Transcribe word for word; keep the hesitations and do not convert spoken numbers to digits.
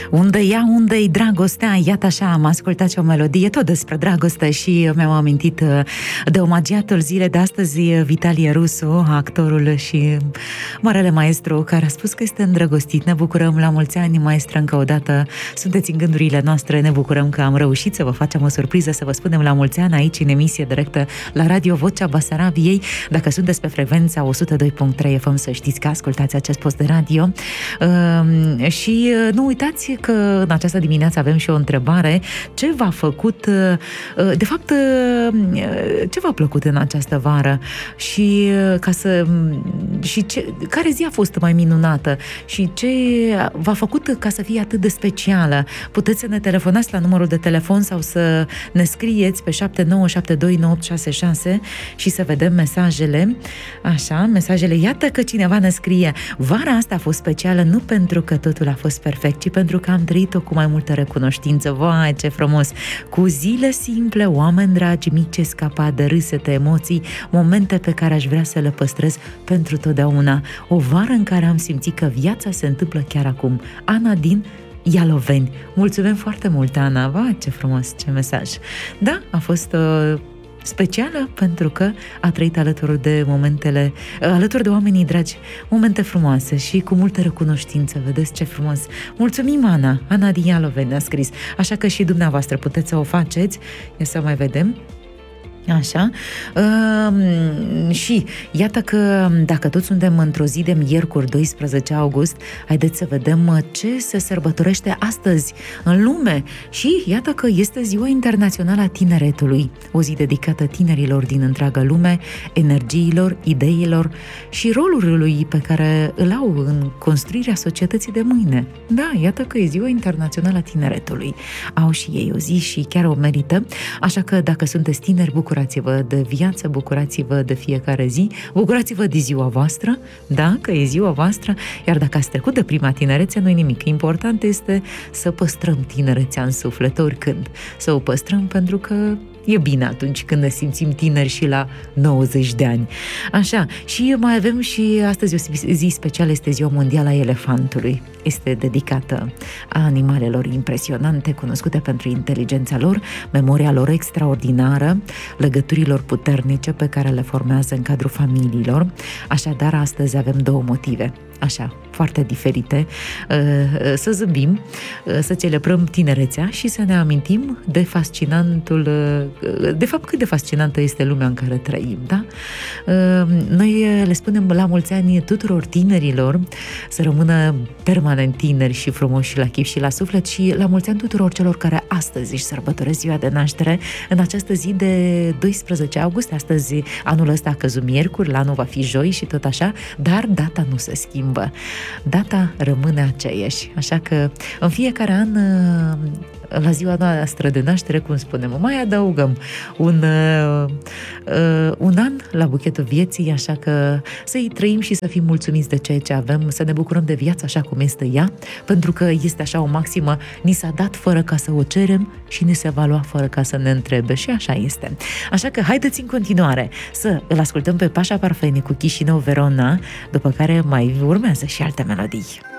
Unde ea, unde-i dragostea? Iată așa, am ascultat și o melodie tot despre dragoste și mi-am amintit de omagiatul zilei de astăzi, Vitalie Rusu, actorul și marele maestru, care a spus că este îndrăgostit. Ne bucurăm, la mulți ani, maestră, încă o dată sunteți în gândurile noastre, ne bucurăm că am reușit să vă facem o surpriză, să vă spunem la mulți ani aici, în emisie directă la Radio Vocea Basarabiei. Dacă sunteți pe frecvența o sută doi virgulă trei F M, să știți că ascultați acest post de radio. Uh, și nu uitați că în această dimineață avem și o întrebare. Ce v-a făcut, uh, de fapt, uh, ce v-a plăcut în această vară? Și uh, ca să și ce, care zi a fost mai minunată? Și ce v-a făcut ca să fie atât de specială? Puteți să ne telefonați la numărul de telefon sau să ne scrieți pe șapte nouă șapte doi nouă opt șase șase și să vedem mesajele. Așa, mesajele. Iată că cineva ne scrie: vara asta a fost specială nu pentru că totul a fost perfect, ci pentru că am trăit-o cu mai multă recunoștință. Vai, ce frumos! Cu zile simple, oameni dragi, mici escapade, râsete, emoții, momente pe care aș vrea să le păstrez pentru totdeauna. O vară în care am simțit că viața se întâmplă chiar acum. Ana din Ialoveni. Mulțumim foarte mult, Ana. Vai, ce frumos, ce mesaj! Da, a fost uh, specială pentru că a trăit alături de momentele, alături de oamenii dragi, momente frumoase și cu multă recunoștință. Vedeți ce frumos! Mulțumim, Ana! Ana din Ialoveni a scris. Așa că și dumneavoastră puteți să o faceți. Ia să mai vedem. Așa. Uh, și iată că dacă toți suntem într-o zi de miercuri, doisprezece august, haideți să vedem ce se sărbătorește astăzi în lume. Și iată că este Ziua Internațională a Tineretului, o zi dedicată tinerilor din întreaga lume, energiilor, ideilor și rolului pe care îl au în construirea societății de mâine. Da, iată că e Ziua Internațională a Tineretului. Au și ei o zi și chiar o merită. Așa că dacă sunteți tineri, bucurați Bucurați-vă de viață, bucurați-vă de fiecare zi, bucurați-vă de ziua voastră, da, că e ziua voastră, iar dacă ați trecut de prima tinerețe, nu-i nimic. Important este să păstrăm tinerețea în suflet oricând, să o păstrăm pentru că e bine atunci când ne simțim tineri și la nouăzeci de ani. Așa, și mai avem și astăzi o zi specială, este Ziua Mondială a Elefantului. Este dedicată a animalelor impresionante, cunoscute pentru inteligența lor, memoria lor extraordinară, legăturilor puternice pe care le formează în cadrul familiilor. Așadar, astăzi avem două motive, așa, foarte diferite, să zâmbim, să celebrăm tinerețea și să ne amintim de fascinantul, de fapt cât de fascinantă este lumea în care trăim, da? Noi le spunem la mulți ani tuturor tinerilor să rămână permanent tineri și frumoși la chip și la suflet și la mulți ani tuturor celor care astăzi își sărbătoresc ziua de naștere în această zi de doisprezece august. Astăzi, anul ăsta a căzut miercuri, la anul va fi joi și tot așa, dar data nu se schimbă. Data rămâne aceeași, așa că în fiecare an, la ziua noastră de naștere, cum spunem, mai adăugăm un, uh, un an la buchetul vieții, așa că să-i trăim și să fim mulțumiți de ceea ce avem, să ne bucurăm de viață așa cum este ea, pentru că este așa o maximă: ni s-a dat fără ca să o cerem și ni se va lua fără ca să ne întrebe, și așa este. Așa că haideți în continuare să îl ascultăm pe Pasha Parfeni cu Chișinău Verona, după care mai urmează și alte melodii.